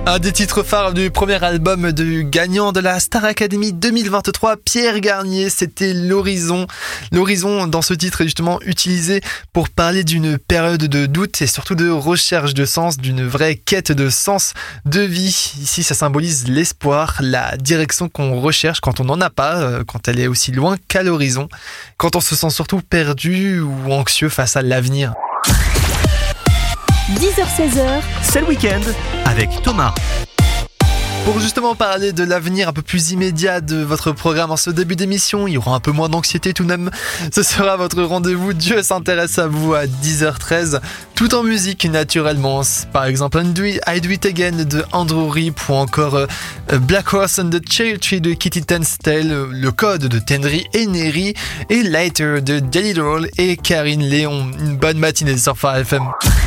Un des titres phares du premier album du gagnant de la Star Academy 2023, Pierre Garnier, c'était L'Horizon. L'Horizon, dans ce titre, est justement utilisé pour parler d'une période de doute et surtout de recherche de sens, d'une vraie quête de sens de vie. Ici, ça symbolise l'espoir, la direction qu'on recherche quand on n'en a pas, quand elle est aussi loin qu'à l'horizon, quand on se sent surtout perdu ou anxieux face à l'avenir. 10h-16h, C'est le week-end avec Thomas. Pour justement parler de l'avenir un peu plus immédiat de votre programme en ce début d'émission, il y aura un peu moins d'anxiété tout de même. Ce sera votre rendez-vous Dieu s'intéresse à vous à 10h13, tout en musique naturellement. Par exemple, I Do It Again de Andrew Rip ou encore Black Horse and the Cherry Tree de Kitty Tunstall, Le Code de Tenri et Neri et Lighter de Jelly Roll et Karine Léon. Une bonne matinée sur Phare FM.